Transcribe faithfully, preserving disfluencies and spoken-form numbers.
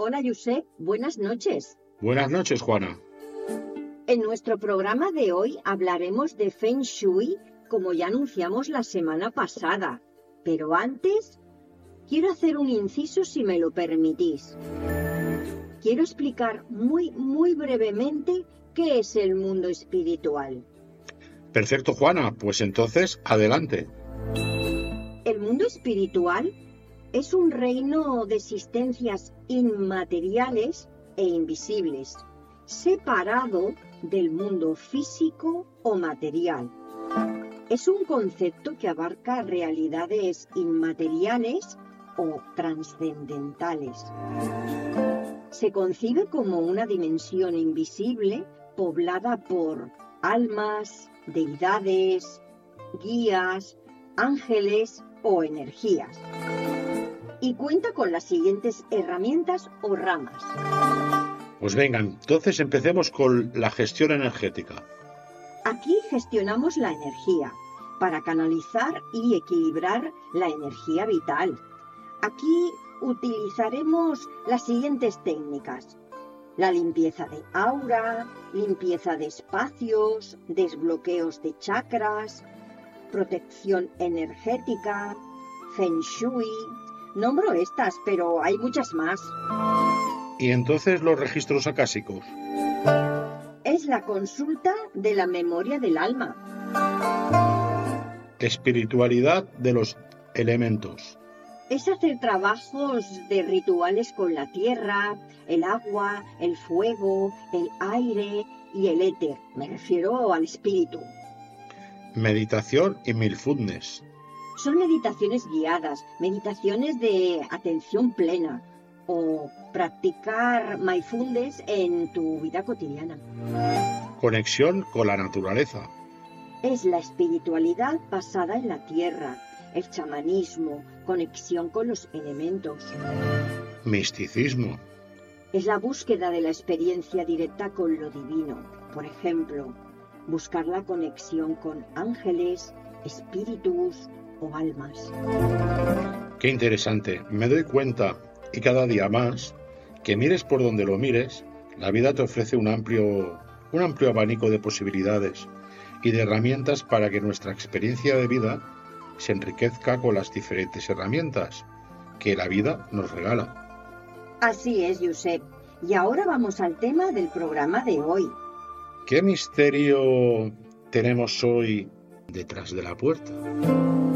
Hola, Josep. Buenas noches. Buenas noches, Juana. En nuestro programa de hoy hablaremos de Feng Shui, como ya anunciamos la semana pasada. Pero antes, quiero hacer un inciso si me lo permitís. Quiero explicar muy, muy brevemente qué es el mundo espiritual. Perfecto, Juana. Pues entonces, adelante. El mundo espiritual es un reino de existencias inmateriales e invisibles, separado del mundo físico o material. Es un concepto que abarca realidades inmateriales o trascendentales. Se concibe como una dimensión invisible poblada por almas, deidades, guías, ángeles o energías. Y cuenta con las siguientes herramientas o ramas. Pues venga, entonces empecemos con la gestión energética. Aquí gestionamos la energía para canalizar y equilibrar la energía vital. Aquí utilizaremos las siguientes técnicas: la limpieza de aura, limpieza de espacios, desbloqueos de chakras, protección energética, Feng Shui. Nombro estas, pero hay muchas más. Y entonces los registros acásicos. Es la consulta de la memoria del alma. Espiritualidad de los elementos. Es hacer trabajos de rituales con la tierra, el agua, el fuego, el aire y el éter. Me refiero al espíritu. Meditación y mindfulness. Son meditaciones guiadas, meditaciones de atención plena o practicar mindfulness en tu vida cotidiana. Conexión con la naturaleza. Es la espiritualidad basada en la tierra, el chamanismo, conexión con los elementos. Misticismo. Es la búsqueda de la experiencia directa con lo divino. Por ejemplo, buscar la conexión con ángeles, espíritus o almas. Qué interesante. Me doy cuenta, y cada día más, que mires por donde lo mires, la vida te ofrece un amplio, un amplio abanico de posibilidades y de herramientas para que nuestra experiencia de vida se enriquezca con las diferentes herramientas que la vida nos regala. Así es, Josep. Y ahora vamos al tema del programa de hoy. ¿Qué misterio tenemos hoy detrás de la puerta?